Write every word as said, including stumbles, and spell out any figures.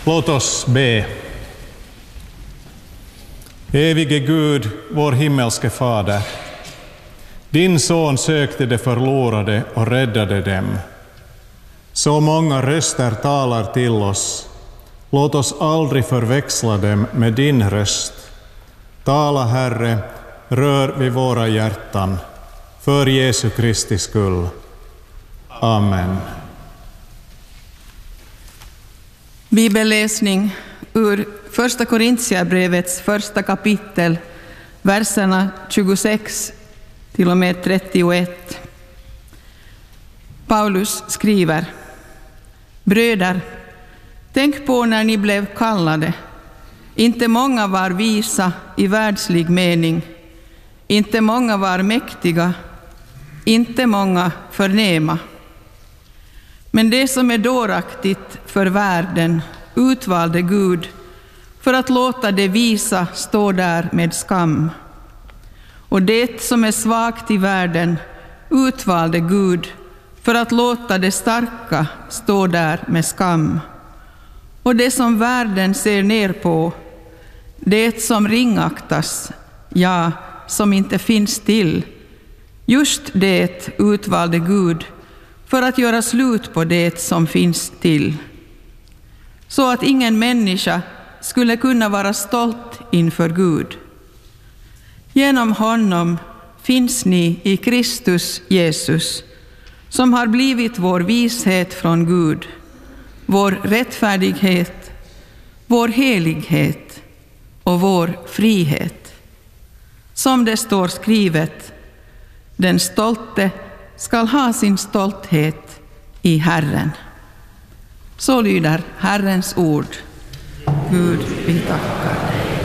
Låt oss be. Evige Gud, vår himmelske Fader, din son sökte de förlorade och räddade dem. Så många röster talar till oss. Låt oss aldrig förväxla dem med din röst. Tala, Herre, rör vid våra hjärtan. För Jesu Kristi skull. Amen. Bibelläsning ur första Korintierbrevets första kapitel, verserna tjugosex till och med trettioett. Paulus skriver: Bröder, tänk på när ni blev kallade. Inte många var visa i världslig mening. Inte många var mäktiga. Inte många förnäma. Men det som är dåraktigt för världen utvalde Gud för att låta det visa stå där med skam. Och det som är svagt i världen utvalde Gud för att låta det starka stå där med skam. Och det som världen ser ner på, det som ringaktas, ja, som inte finns till, just det utvalde Gud för att göra slut på det som finns till, så att ingen människa skulle kunna vara stolt inför Gud. Genom honom finns ni i Kristus Jesus, som har blivit vår vishet från Gud, vår rättfärdighet, vår helighet och vår frihet. Som det står skrivet: den stolte skall ha sin stolthet i Herren. Så lyder Herrens ord. Gud, vi tackar dig.